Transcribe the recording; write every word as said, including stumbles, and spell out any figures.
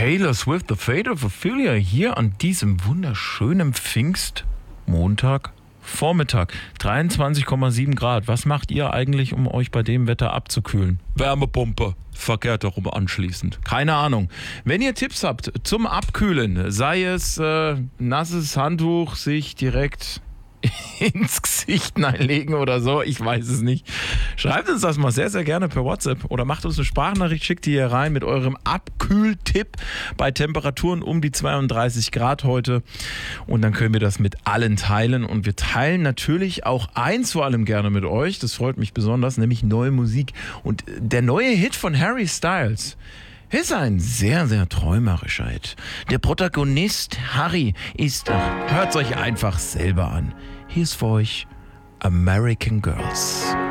Taylor Swift, The Fate of Ophelia, hier an diesem wunderschönen Pfingstmontag. Vormittag, dreiundzwanzig Komma sieben Grad. Was macht ihr eigentlich, um euch bei dem Wetter abzukühlen? Wärmepumpe, verkehrt darum anschließend. Keine Ahnung. Wenn ihr Tipps habt zum Abkühlen, sei es äh, nasses Handtuch, sich direkt ins Gesicht einlegen oder so, ich weiß es nicht. Schreibt uns das mal sehr, sehr gerne per WhatsApp oder macht uns eine Sprachnachricht, schickt die hier rein mit eurem Abkühltipp bei Temperaturen um die zweiunddreißig Grad heute und dann können wir das mit allen teilen und wir teilen natürlich auch eins vor allem gerne mit euch, das freut mich besonders, nämlich neue Musik und der neue Hit von Harry Styles ist ein sehr, sehr träumerischer Hit. Der Protagonist Harry ist, hört es euch einfach selber an. Hier ist für euch American Girls.